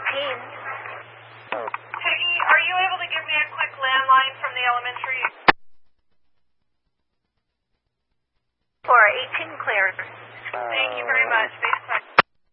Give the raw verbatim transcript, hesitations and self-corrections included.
eighteen. Peggy, are you able to give me a quick landline from the elementary? For eighteen cleared. Thank you very much.